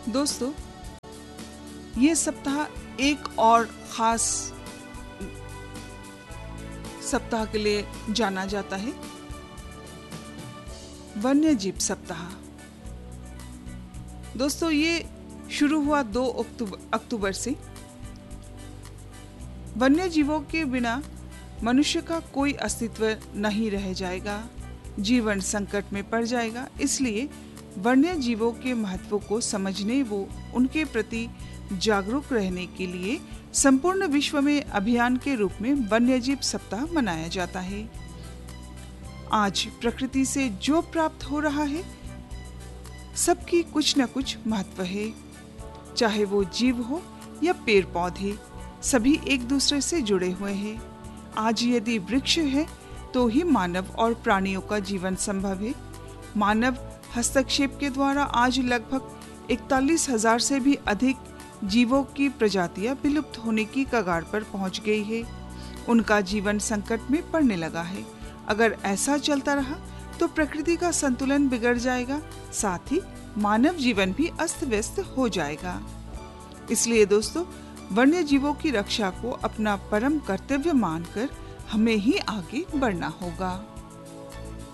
दोस्तों, ये सप्ताह एक और खास सप्ताह के लिए जाना जाता है, वन्य जीव सप्ताह। दोस्तों, ये शुरू हुआ 2 अक्टूबर से। वन्य जीवों के बिना मनुष्य का कोई अस्तित्व नहीं रह जाएगा, जीवन संकट में पड़ जाएगा। इसलिए वन्य जीवों के महत्व को समझने व उनके प्रति जागरूक रहने के लिए संपूर्ण विश्व में अभियान के रूप में वन्यजीव सप्ताह मनाया जाता है। आज प्रकृति से जो प्राप्त हो रहा है, सबकी कुछ न कुछ महत्व है। चाहे वो जीव हो या पेड़ पौधे, सभी एक दूसरे से जुड़े हुए हैं। आज यदि वृक्ष है तो ही मानव और प्राणियों का जीवन संभव है। मानव हस्तक्षेप के द्वारा आज लगभग 41,000 से भी अधिक जीवों की प्रजातियां विलुप्त होने की कगार पर पहुंच गई है। उनका जीवन संकट में पड़ने लगा है। अगर ऐसा चलता रहा तो प्रकृति का संतुलन बिगड़ जाएगा, साथ ही मानव जीवन भी अस्त व्यस्त हो जाएगा। इसलिए दोस्तों, वन्य जीवों की रक्षा को अपना परम कर्तव्य मानकर हमें ही आगे बढ़ना होगा।